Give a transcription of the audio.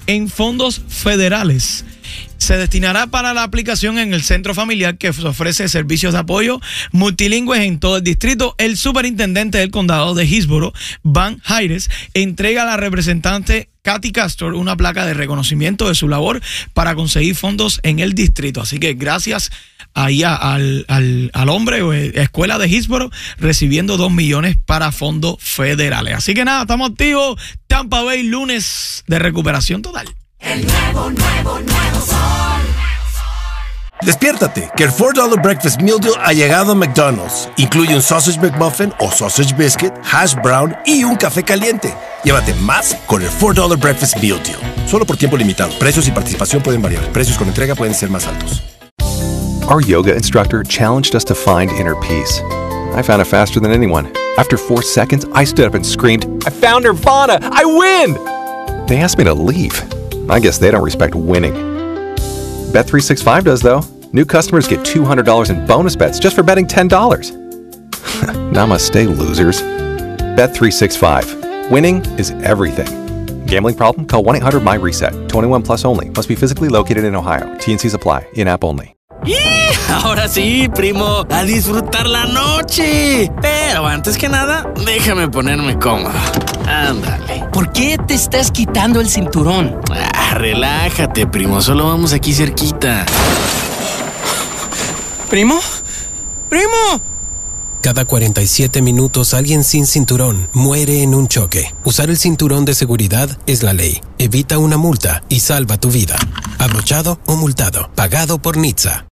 en fondos federales. Se destinará para la aplicación en el centro familiar que ofrece servicios de apoyo multilingües en todo el distrito. El superintendente del condado de Hillsborough, Van Hayres, entrega a la representante Kathy Castor una placa de reconocimiento de su labor para conseguir fondos en el distrito. Así que gracias ahí al hombre o escuela de Hillsborough recibiendo $2 millones para fondos federales. Así que nada, estamos activos. Tampa Bay, lunes de recuperación total. El nuevo Sol. Despiértate, que el $4 Breakfast Meal Deal ha llegado a McDonald's. Incluye un Sausage McMuffin o Sausage Biscuit, Hash Brown y un café caliente. Llévate más con el $4 Breakfast Meal Deal. Solo por tiempo limitado. Precios y participación pueden variar. Precios con entrega pueden ser más altos. Our yoga instructor challenged us to find inner peace. I found it faster than anyone. After 4 seconds, I stood up and screamed, "I found Nirvana! I win!" They asked me to leave. I guess they don't respect winning. Bet365 does, though. New customers get $200 in bonus bets just for betting $10. Namaste, losers. Bet365. Winning is everything. Gambling problem? Call 1-800-MY-RESET. 21 plus only. Must be physically located in Ohio. T&Cs apply. In-app only. ¡Y! Ahora sí, primo, a disfrutar la noche. Pero antes que nada, déjame ponerme cómodo. Ándale. ¿Por qué te estás quitando el cinturón? Relájate, primo, solo vamos aquí cerquita. ¿Primo? ¡Primo! Cada 47 minutos alguien sin cinturón muere en un choque. Usar el cinturón de seguridad es la ley. Evita una multa y salva tu vida. Abrochado o multado. Pagado por NHTSA.